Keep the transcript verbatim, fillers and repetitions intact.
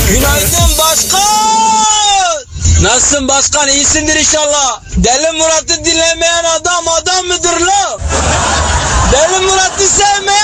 Günaydın başkan. Nasılsın başkan, iyisindir inşallah. Deli Murat'ı dinlemeyen adam adam mıdır lan? Deli Murat'ı sevmeyen